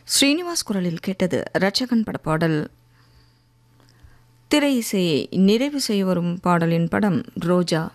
ஸ்ரீனிவாஸ் குரலில் கேட்டது ரட்சகன் பட பாடல். திரை இசையை நிறைவு செய்ய வரும் பாடலின் படம் ரோஜா.